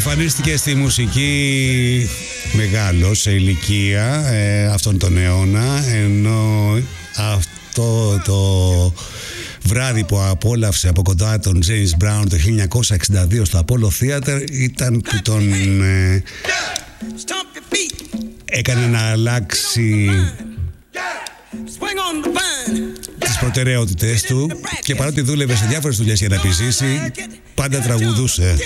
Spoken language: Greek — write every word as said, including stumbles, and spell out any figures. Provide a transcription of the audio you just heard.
Εμφανίστηκε στη μουσική μεγάλο σε ηλικία ε, αυτόν τον αιώνα, ενώ αυτό το βράδυ που απόλαυσε από κοντά τον James Brown το χίλια εννιακόσια εξήντα δύο στο Apollo Theater ήταν που τον ε, έκανε να αλλάξει τις προτεραιότητες του, και παρότι δούλευε σε διάφορες δουλειές για να επιζήσει, πάντα τραγουδούσε.